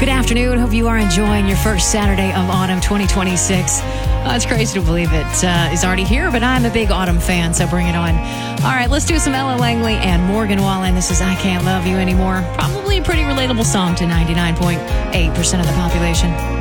Good afternoon. Hope you are enjoying your first Saturday of autumn 2026. It's crazy to believe it is already here, but I'm a big autumn fan, so bring it on. All right, let's do some Ella Langley and Morgan Wallen. This is I Can't Love You Anymore. Probably a pretty relatable song to 99.8% of the population.